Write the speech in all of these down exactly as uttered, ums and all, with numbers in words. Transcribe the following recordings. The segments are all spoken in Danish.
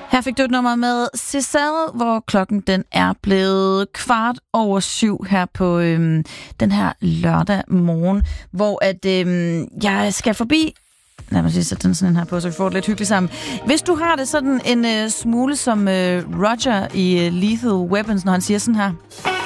Her fik du et nummer med Cézanne, hvor klokken den er blevet kvart over syv her på øhm, den her lørdag morgen, hvor at øhm, jeg skal forbi. Lad mig lige sætte den sådan her på, så vi får det lidt hyggeligt sammen. Hvis du har det sådan en øh, smule som øh, Roger i øh, Lethal Weapons, når han siger sådan her.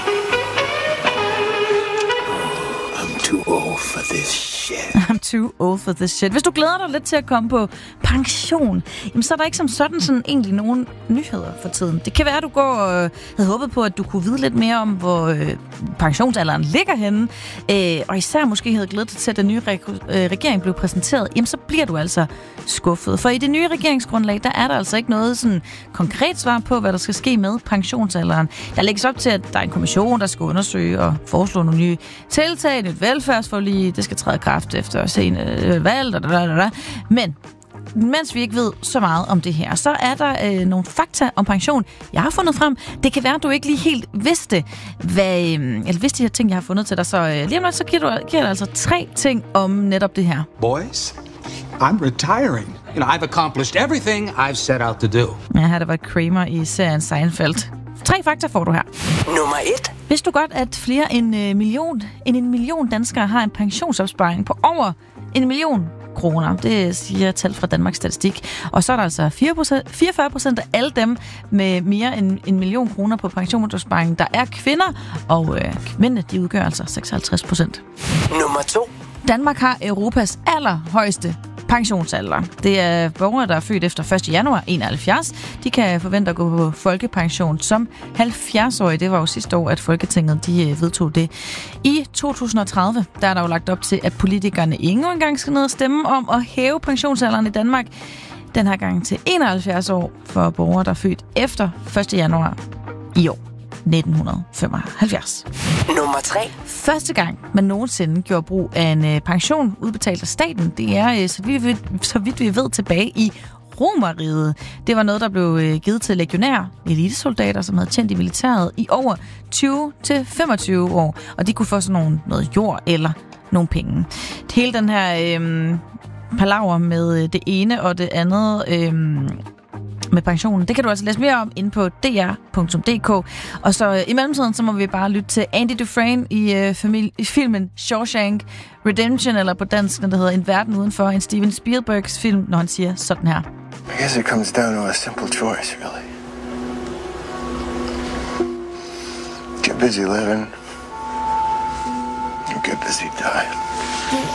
I'm too old for this shit. I'm too old for this shit. Hvis du glæder dig lidt til at komme på pension, jamen, så er der ikke som sådan, sådan egentlig nogen nyheder for tiden. Det kan være, at du går og havde håbet på, at du kunne vide lidt mere om, hvor øh, pensionsalderen ligger henne, øh, og især måske havde glædet dig til, at den nye re- øh, regering blev præsenteret. Jamen, så bliver du altså skuffet. For i det nye regeringsgrundlag, der er der altså ikke noget sådan konkret svar på, hvad der skal ske med pensionsalderen. Der lægges op til, at der er en kommission, der skal undersøge og foreslå nogle nye tiltag, et velfærdsforlig, det skal træde kraft efter sen øh, valg, da, da, da, da. Men mens vi ikke ved så meget om det her, så er der øh, nogle fakta om pension, jeg har fundet frem. Det kan være, at du ikke lige helt vidste, hvad, øh, eller vidste de her ting, jeg har fundet til dig. Så øh, lige om lidt, så giver, du, giver jeg altså tre ting om netop det her. Boys, I'm retiring. You know, I've accomplished everything I've set out to do. Ja, her der var Kramer i serien Seinfeld. Tre fakta får du her. Nummer et. Vidste du godt, at flere end en million, end en million danskere har en pensionsopsparing på over en million kroner? Det siger tal fra Danmarks Statistik. Og så er der altså fireogfyrre procent af alle dem med mere end en million kroner på pensionsopsparing, der er kvinder, og øh, mændene, de udgør altså seksoghalvtreds procent. Nummer to. Danmark har Europas allerhøjeste pensionsalder. Det er borgere, der er født efter første januar enoghalvfjerds. De kan forvente at gå på folkepension som halvfjerds-årige. Det var jo sidste år, at Folketinget de vedtog det. I to tusind og tredive, der er der jo lagt op til, at politikerne ikke engang skal ned og stemme om at hæve pensionsalderen i Danmark. Den her gang til enoghalvfjerds år for borgere, der er født efter første januar i år. nitten femoghalvfjerds. Nummer tre. Første gang, man nogensinde gjorde brug af en øh, pension udbetalt af staten, det er, øh, så, vi, så vidt vi ved, tilbage i Romerriget. Det var noget, der blev øh, givet til legionære elitesoldater, som havde tjent i militæret i over tyve til femogtyve år, og de kunne få sådan nogle, noget jord eller nogle penge. Hele den her øh, palaver med det ene og det andet øh, med pensionen. Det kan du altså læse mere om inde på d r punktum d k. Og så øh, i mellemtiden, så må vi bare lytte til Andy Dufresne i, øh, familie, i filmen Shawshank Redemption, eller på dansk, der hedder En verden udenfor, en Steven Spielbergs film, når han siger sådan her. I guess it comes down to a simple choice, really. Get busy living, or get busy dying.